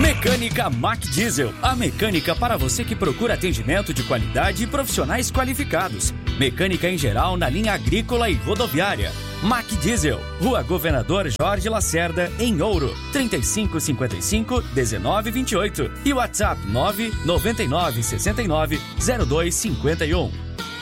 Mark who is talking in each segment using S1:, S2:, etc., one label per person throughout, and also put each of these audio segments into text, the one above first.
S1: Mecânica Mac Diesel, a mecânica para você que procura atendimento de qualidade e profissionais qualificados. Mecânica em geral na linha agrícola e rodoviária. Mac Diesel, Rua Governador Jorge Lacerda, em Ouro, 3555-1928 e WhatsApp 999690251.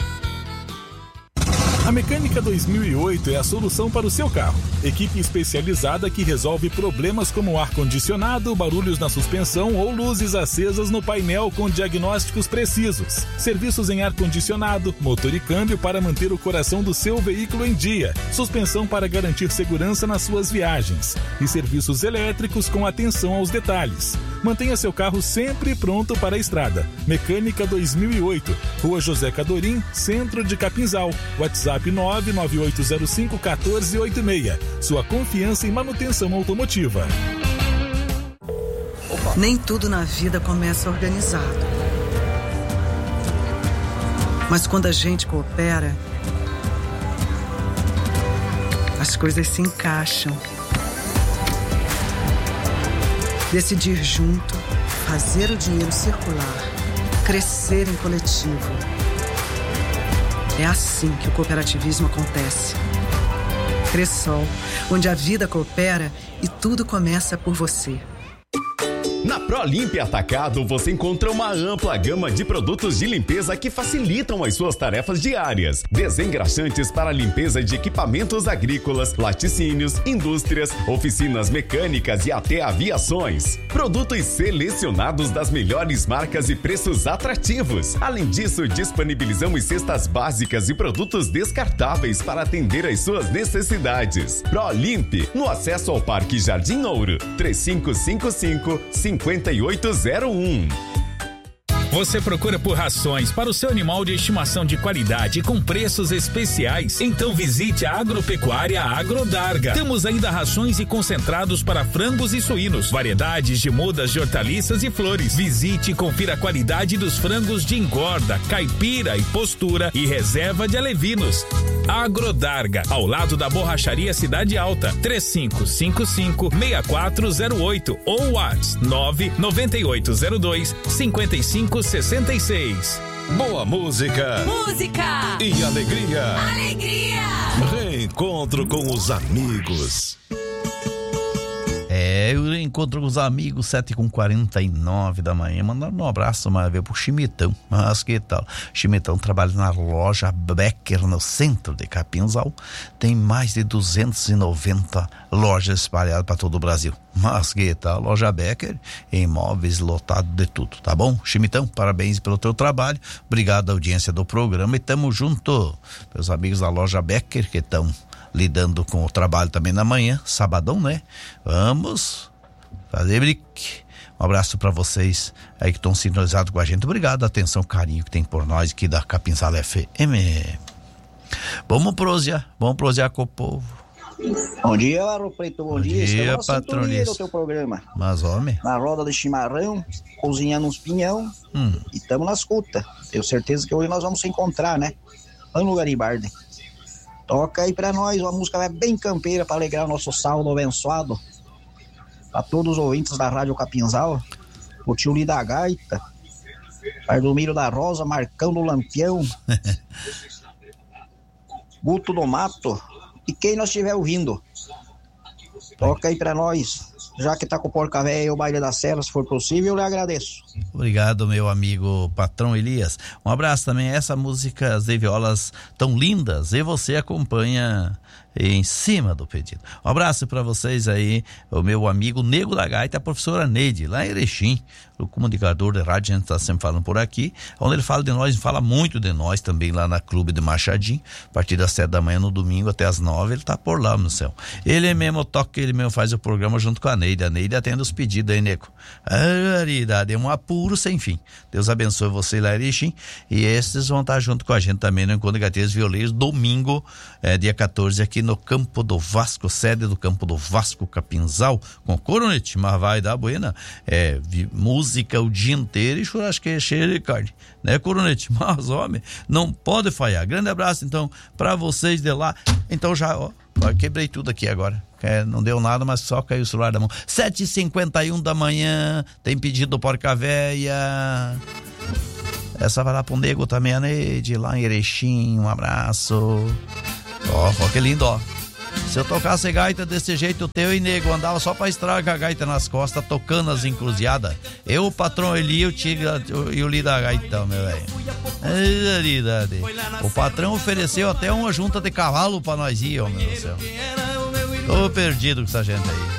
S2: A Mecânica 2008 é a solução para o seu carro. Equipe especializada que resolve problemas como ar-condicionado, barulhos na suspensão ou luzes acesas no painel com diagnósticos precisos. Serviços em ar-condicionado, motor e câmbio para manter o coração do seu veículo em dia. Suspensão para garantir segurança nas suas viagens. E serviços elétricos com atenção aos detalhes. Mantenha seu carro sempre pronto para a estrada. Mecânica 2008, Rua José Cadorim, Centro de Capinzal. WhatsApp 99805-1486. Sua confiança em manutenção automotiva.
S3: Nem tudo na vida começa organizado. Mas quando a gente coopera, as coisas se encaixam. Decidir junto, fazer o dinheiro circular, crescer em coletivo. É assim que o cooperativismo acontece. Cressol, onde a vida coopera e tudo começa por você.
S4: Na ProLimp Atacado você encontra uma ampla gama de produtos de limpeza que facilitam as suas tarefas diárias. Desengraxantes para limpeza de equipamentos agrícolas, laticínios, indústrias, oficinas mecânicas e até aviações. Produtos selecionados das melhores marcas e preços atrativos. Além disso, disponibilizamos cestas básicas e produtos descartáveis para atender às suas necessidades. ProLimp, no acesso ao Parque Jardim Ouro, 3555-5801.
S5: Você procura por rações para o seu animal de estimação de qualidade com preços especiais? Então visite a Agropecuária Agrodarga. Temos ainda rações e concentrados para frangos e suínos, variedades de mudas de hortaliças e flores. Visite e confira a qualidade dos frangos de engorda, caipira e postura e reserva de alevinos. Agrodarga, ao lado da Borracharia Cidade Alta, 3555-6408 ou WhatsApp 99802-5566.
S6: Boa música.
S7: Música.
S6: E alegria.
S7: Alegria.
S6: Reencontro com os amigos.
S8: Eu encontro com os amigos 7h49 da manhã. Mandando um abraço uma vez pro Chimitão. Mas que tal? Chimitão trabalha na loja Becker, no centro de Capinzal. Tem mais de 290 lojas espalhadas para todo o Brasil. Mas que tal? Loja Becker, imóveis lotados de tudo, tá bom? Chimitão, parabéns pelo teu trabalho. Obrigado à audiência do programa e tamo junto. Meus amigos da loja Becker que estão lidando com o trabalho também na manhã, sabadão, né? Vamos fazer brique. Um abraço para vocês aí que estão sintonizados com a gente. Obrigado, atenção, carinho que tem por nós aqui da Capinzal FM. Vamos prosear com o povo.
S9: Bom dia, Aro Preto, bom dia.
S8: Dia, patrônio.
S9: Do teu programa.
S8: Mas, homem.
S9: Na roda de chimarrão, cozinhando uns pinhão e estamos na escuta. Tenho certeza que hoje nós vamos se encontrar, né? Lá no Garibaldi. Toca aí pra nós uma música bem campeira pra alegrar o nosso sábado abençoado. Pra todos os ouvintes da Rádio Capinzal. O tio Li da Gaita. Pardomiro da Rosa, Marcão do Lampião. Guto do Mato. E quem nós estiver ouvindo. Toca aí pra nós. Já que tá com o Porca Véia e o Baile da Serra, se for possível, eu lhe agradeço.
S8: Obrigado, meu amigo patrão Elias. Um abraço também. Essa música, as violas tão lindas, e você acompanha em cima do pedido. Um abraço para vocês aí, o meu amigo Nego da Gaita, a professora Neide, lá em Erechim, o comunicador de rádio, a gente está sempre falando por aqui, onde ele fala de nós, fala muito de nós também lá na Clube de Machadinho, a partir das 7 da manhã no domingo até as 9, ele tá por lá no céu. Ele mesmo toca, ele mesmo faz o programa junto com a Neide atende os pedidos aí, Nego. É um apuro sem fim. Deus abençoe você lá em Erechim, e esses vão estar junto com a gente também no Encontro de Gaiteiros Violeiros, domingo, dia 14, aqui no Campo do Vasco, sede do Campo do Vasco, Capinzal, com coronete, mas vai dar buena, música o dia inteiro e churrasqueira cheia de carne, né, coronete? Mas, homem, não pode falhar. Grande abraço, então, pra vocês de lá. Então já, quebrei tudo aqui agora. Não deu nada, mas só caiu o celular da mão. 7h51 da manhã, tem pedido do Porca Véia. Essa vai lá pro Nego também, a Neide, lá em Erechim, um abraço. Ó, que lindo, ó. Se eu tocasse gaita desse jeito, o teu e Nego andava só pra estragar a gaita nas costas, tocando as encruzilhadas. Eu, o patrão Eli e o Lida da gaita, meu velho. O patrão ofereceu até uma junta de cavalo pra nós ir, ó, meu Deus do céu. Tô perdido com essa gente aí.